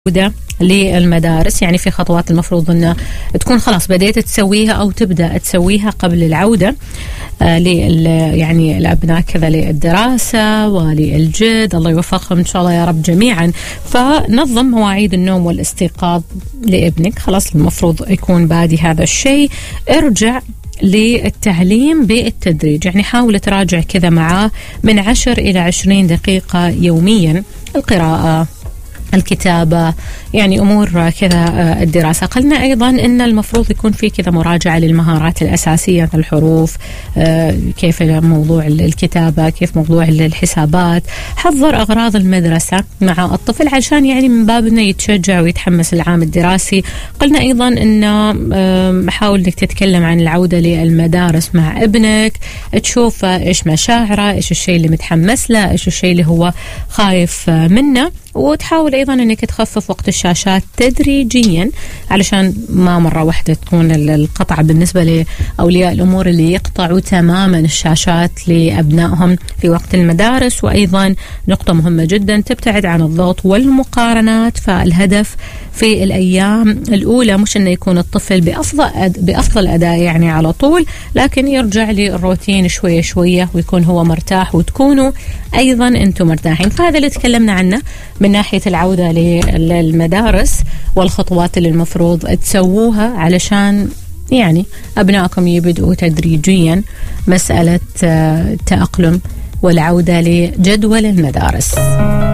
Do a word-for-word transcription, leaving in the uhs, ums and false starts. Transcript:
للمدارس. يعني في خطوات المفروض أن تكون خلاص بديت تسويها أو تبدأ تسويها قبل العودة آه لل يعني الأبناء كذا للدراسة وللجد، الله يوفقهم إن شاء الله يا رب جميعا. فنظم مواعيد النوم والاستيقاظ لابنك، خلاص المفروض يكون بادي هذا الشيء. ارجع للتعليم بالتدريج، يعني حاول تراجع كذا معاه من عشر إلى عشرين دقيقة يوميا، القراءة، الكتابة، يعني أمور كذا الدراسة. قلنا أيضا أن المفروض يكون في كذا مراجعة للمهارات الأساسية، الحروف، كيف موضوع الكتابة، كيف موضوع الحسابات. حضر أغراض المدرسة مع الطفل عشان يعني من باب أنه يتشجع ويتحمس العام الدراسي. قلنا أيضا أنه حاول أنك تتكلم عن العودة للمدارس مع ابنك، تشوف إيش مشاعره، إيش الشيء اللي متحمس له، إيش الشيء اللي هو خايف منه، وتحاول أيضا أنك تخفف وقت الشاشات تدريجيا علشان ما مرة واحدة تكون القطع بالنسبة لأولياء الأمور اللي يقطعوا تماما الشاشات لأبنائهم في وقت المدارس. وأيضا نقطة مهمة جدا، تبتعد عن الضغط والمقارنات. فالهدف في الأيام الأولى مش أنه يكون الطفل بأفضل بأفضل أداء يعني على طول، لكن يرجع للروتين شوية شوية ويكون هو مرتاح وتكونوا أيضا أنتم مرتاحين. فهذا اللي تكلمنا عنه من ناحية العودة للمدارس والخطوات اللي المفروض تسووها علشان يعني أبنائكم يبدأوا تدريجيا مسألة التأقلم والعودة لجدول المدارس.